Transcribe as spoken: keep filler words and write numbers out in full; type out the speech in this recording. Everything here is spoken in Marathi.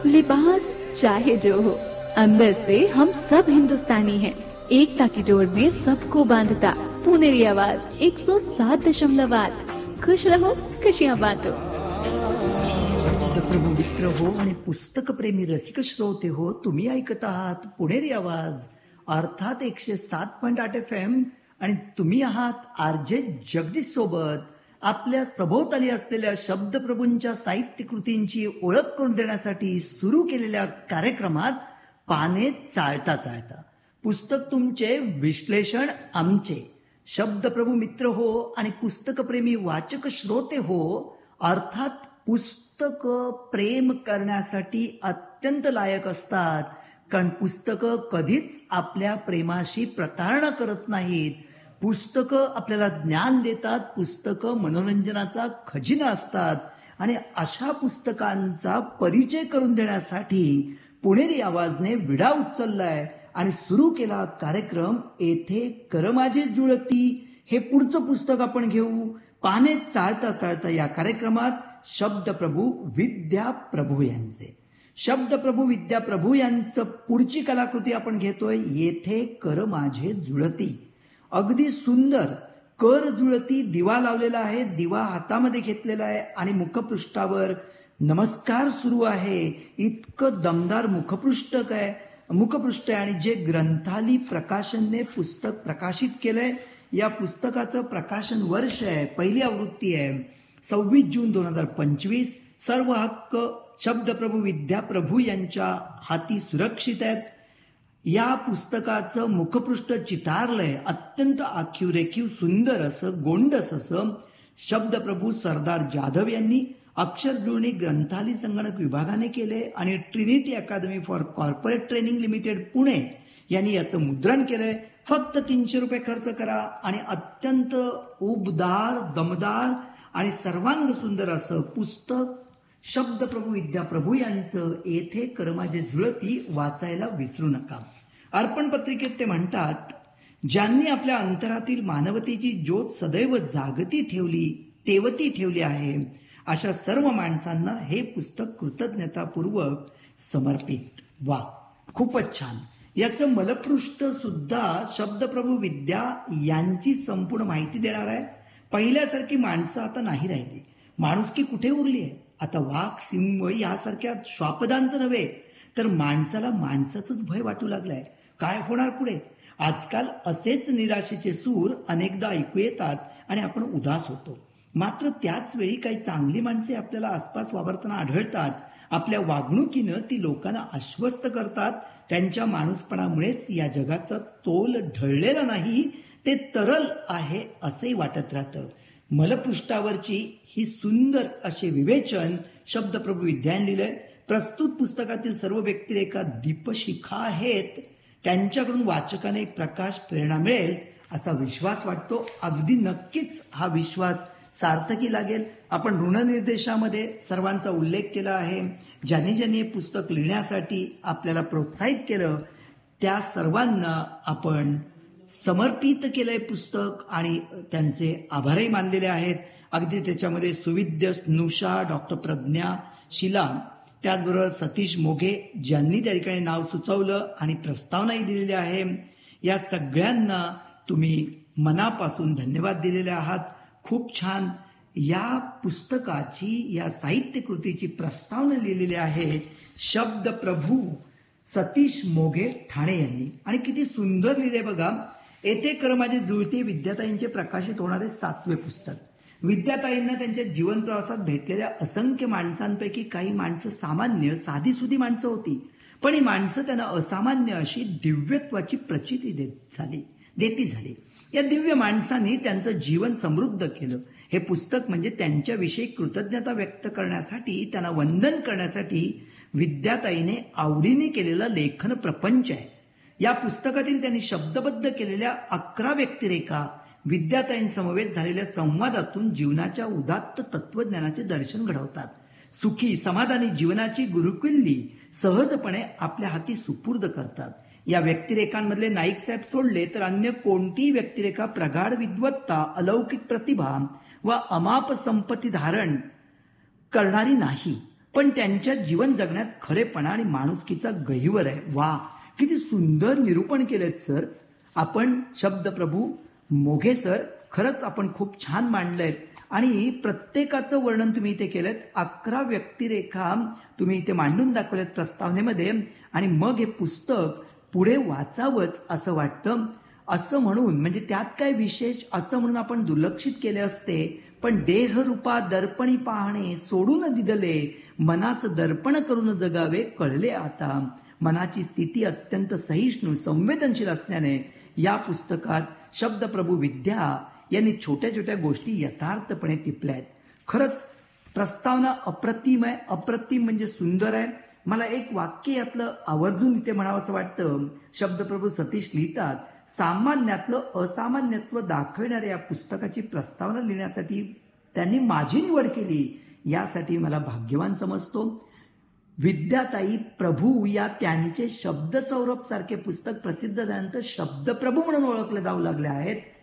लिबास चाहे जो हो, अंदर से हम सब हिंदुस्तानी हैं। एकता की डोर में सबको बांधता पुनेरी आवाज एक सौ सात दशमलव आठ। खुश रहो, खुशियाँ बांटो। शब्दप्रभू मित्र हो आणि पुस्तक प्रेमी रसिक श्रोते हो, तुम्ही ऐकत आहात पुणेरी आवाज अर्थात एकशे सात पॉइंट आठ एफ एम आणि तुम्ही आहात आरजे जगदीश सोबत. आपल्या सभोवताली असलेल्या शब्दप्रभूंच्या साहित्य कृतींची ओळख करून देण्यासाठी सुरू केलेल्या कार्यक्रमात पाने चाळता चाळता पुस्तक तुमचे, विश्लेषण आमचे. शब्दप्रभू मित्र हो आणि पुस्तकप्रेमी वाचक श्रोते हो, अर्थात पुस्तक प्रेम करण्यासाठी अत्यंत लायक असतात, कारण पुस्तकं कधीच आपल्या प्रेमाशी प्रतारणा करत नाहीत. पुस्तकं आपल्याला ज्ञान देतात, पुस्तकं मनोरंजनाचा खजिना असतात. आणि अशा पुस्तकांचा परिचय करून देण्यासाठी पुणेरी आवाजने विडा उचललाय आणि सुरू केला कार्यक्रम येथे कर माझे जुळती. हे पुढचं पुस्तक आपण घेऊ. पाने चाळता चाळता या कार्यक्रमात शब्दप्रभू विद्याप्रभू यांचे शब्दप्रभू विद्याप्रभू यांचं पुढची कलाकृती आपण घेतोय. येथे कर माझे जुळती. अगदी सुंदर कर जुळती दिवा लावलेला आहे, दिवा हातामध्ये घेतलेला आहे आणि मुखपृष्ठावर नमस्कार सुरू आहे. इतकं दमदार मुखपृष्ठ काय मुखपृष्ठ आहे. आणि जे ग्रंथाली प्रकाशनने पुस्तक प्रकाशित केलंय, या पुस्तकाचं प्रकाशन वर्ष आहे, पहिली आवृत्ती आहे, सव्वीस जून दोन हजार पंचवीस. सर्व हक्क शब्दप्रभू विद्याप्रभू यांच्या हाती सुरक्षित आहेत. या पुस्तकाचं मुखपृष्ठ चितारलंय अत्यंत आखीव रेखीव सुंदर असं गोंडस असं. शब्दप्रभू सरदार जाधव यांनी अक्षर जुळणी ग्रंथाली संगणक विभागाने केले आणि Trinity Akademi for corporate training limited Pune यांनी याचं मुद्रण केलंय. फक्त तीनशे रुपये खर्च करा आणि अत्यंत उबदार, दमदार आणि सर्वांग सुंदर असं पुस्तक शब्दप्रभू विद्याप्रभू यांचं येथे कर माझे जुळती वाचायला विसरू नका. अर्पण पत्रिकेत ते म्हणतात, ज्यांनी आपल्या अंतरातील मानवतेची ज्योत सदैव जागती ठेवली तेवती ठेवली आहे, अशा सर्व माणसांना हे पुस्तक कृतज्ञतापूर्वक समर्पित. वा, खूपच छान. याचं मलपृष्ठ सुद्धा शब्दप्रभू विद्या यांची संपूर्ण माहिती देणार आहे. पहिल्यासारखी माणसं आता नाही राहिली. माणुसकी कुठे उरली आहे? आता वाघ, सिंह यासारख्या श्वापदांचं नव्हे, तर माणसाला माणसाचंच भय वाटू लागलाय. काय होणार पुढे? आजकाल असेच निराशेचे सूर अनेकदा ऐकू येतात आणि आपण उदास होतो. मात्र त्याच वेळी काही चांगली माणसे आपल्याला आसपास वावरताना आढळतात. आपल्या वागणुकीनं ती लोकांना आश्वस्त करतात. त्यांच्या माणूसपणामुळेच या जगाचा तोल ढळलेला नाही, ते तरल आहे असे वाटत राहतं. मलपृष्ठावरची ही सुंदर असे विवेचन शब्दप्रभू विद्याने लिहिलंय. प्रस्तुत पुस्तकातील सर्व व्यक्तिरेखा दीपशिखा आहेत. त्यांच्याकडून वाचकाने एक प्रकाश प्रेरणा मिळेल असा विश्वास वाटतो. अगदी नक्कीच हा विश्वास सार्थकी लागेल. आपण ऋणनिर्देशामध्ये सर्वांचा उल्लेख केला आहे. ज्यांनी ज्यांनी हे पुस्तक लिहिण्यासाठी आपल्याला प्रोत्साहित केलं त्या सर्वांना आपण समर्पित केलंय पुस्तक आणि त्यांचे आभारही मानलेले आहेत. अगदी त्याच्यामध्ये सुविद्य, स्नुषा, डॉक्टर प्रज्ञा, शिला, त्याचबरोबर सतीश मोघे ज्यांनी त्या ठिकाणी नाव सुचवलं आणि प्रस्तावनाही दिलेली आहे. या सगळ्यांना तुम्ही मनापासून धन्यवाद दिलेले आहात. खूप छान. या पुस्तकाची, या साहित्य कृतीची प्रस्तावना लिहिलेली आहे शब्दप्रभू सतीश मोघे ठाणे यांनी. आणि किती सुंदर लिहिले बघा. येथे कर माझे जुळते विद्याताईंचे प्रकाशित होणारे सातवे पुस्तक. विद्याताईंना त्यांच्या जीवन प्रवासात भेटलेल्या असंख्य माणसांपैकी काही माणसं सामान्य साधीसुधी माणसं होती, पण ही माणसं त्यांना असामान्य अशी दिव्यत्वाची प्रचिती देत झाली देती झाली. या दिव्य माणसांनी त्यांचं जीवन समृद्ध केलं. हे पुस्तक म्हणजे त्यांच्याविषयी कृतज्ञता व्यक्त करण्यासाठी, त्यांना वंदन करण्यासाठी विद्याताईने आवडीने केलेला लेखन प्रपंच आहे. या पुस्तकातील त्यांनी शब्दबद्ध केलेल्या अकरा व्यक्तिरेखा विद्याताईंसमवेत झालेल्या संवादातून जीवनाच्या उदात्त तत्वज्ञानाचे दर्शन घडवतात. सुखी समाधानी जीवनाची गुरुकिल्ली सहजपणे आपल्या हाती सुपूर्द करतात. या व्यक्तिरेखांमधले नाईक साहेब सोडले तर अन्य कोणतीही व्यक्तिरेखा प्रगाढ विद्वत्ता, अलौकिक प्रतिभा व अमाप संपत्ती धारण करणारी नाही. पण त्यांच्या जीवन जगण्यात खरेपणा आणि माणुसकीचा गहिवर आहे. वा, किती सुंदर निरूपण केलेत सर आपण. शब्दप्रभू मोघे सर, खरंच आपण खूप छान मांडलंय आणि प्रत्येकाचं वर्णन तुम्ही इथे केलेत. अकरा व्यक्तिरेखा तुम्ही इथे मांडून दाखवल्यात प्रस्तावनेमध्ये आणि मग हे पुस्तक पुढे वाचावंच असं वाटतं. असं म्हणून म्हणजे त्यात काय विशेष असं म्हणून आपण दुर्लक्षित केले असते, पण देहरूपा दर्पणी पाहणे सोडून दिदले, मनास दर्पण करून जगावे कळले आता. मनाची स्थिती अत्यंत सहिष्णू संवेदनशील असल्याने या पुस्तकात शब्दप्रभू विद्या यांनी छोट्या छोट्या गोष्टी यथार्थपणे टिपल्या आहेत. खरंच प्रस्तावना अप्रतिम आहे. अप्रतिम म्हणजे सुंदर आहे. मला एक वाक्य यातलं आवर्जून इथे म्हणावं असं वाटतं. शब्दप्रभू सतीश लिहितात, सामान्यातलं असामान्यत्व दाखवणाऱ्या या पुस्तकाची प्रस्तावना लिहिण्यासाठी त्यांनी माझी निवड केली, यासाठी मला भाग्यवान समजतो. विद्याताई प्रभू या त्यांचे शब्द सौरभ सारखे पुस्तक प्रसिद्ध झाल्यानंतर शब्दप्रभू म्हणून ओळखले जाऊ लागले आहेत.